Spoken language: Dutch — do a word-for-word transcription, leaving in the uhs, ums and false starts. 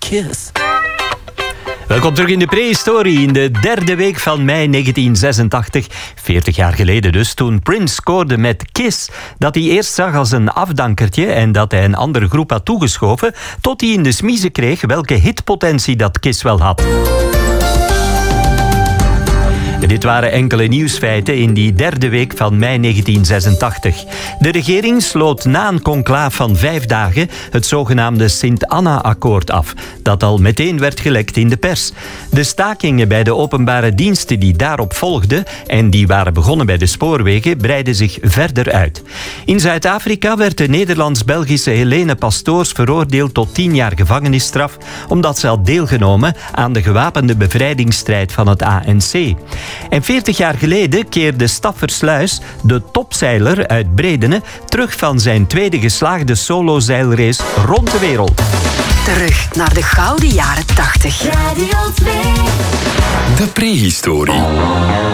Kiss. Welkom terug in de prehistorie, in de derde week van mei negentien zesentachtig. veertig jaar geleden dus, toen Prince scoorde met Kiss, dat hij eerst zag als een afdankertje en dat hij een andere groep had toegeschoven, tot hij in de smiezen kreeg welke hitpotentie dat Kiss wel had. Dit waren enkele nieuwsfeiten in die derde week van mei negentien zesentachtig. De regering sloot na een conclaaf van vijf dagen het zogenaamde Sint-Anna-akkoord af, dat al meteen werd gelekt in de pers. De stakingen bij de openbare diensten die daarop volgden en die waren begonnen bij de spoorwegen, breidden zich verder uit. In Zuid-Afrika werd de Nederlands-Belgische Helene Pastoors veroordeeld tot tien jaar gevangenisstraf, omdat ze had deelgenomen aan de gewapende bevrijdingsstrijd van het A N C. En veertig jaar geleden keerde Staffersluis, de topzeiler uit Bredene, terug van zijn tweede geslaagde solozeilrace rond de wereld. Terug naar de gouden jaren tachtig. Radio twee. De prehistorie.